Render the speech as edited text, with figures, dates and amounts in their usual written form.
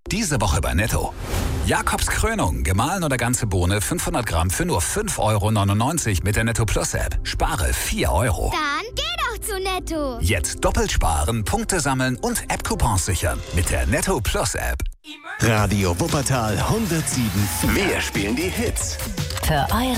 Diese Woche bei Netto. Jakobs Krönung, gemahlen oder ganze Bohne, 500 Gramm für nur 5,99 € mit der Netto Plus App. Spare 4 €. Dann geh doch zu Netto. Jetzt doppelt sparen, Punkte sammeln und App-Coupons sichern mit der Netto Plus App. Radio Wuppertal 107.4. Wir spielen die Hits. Für eure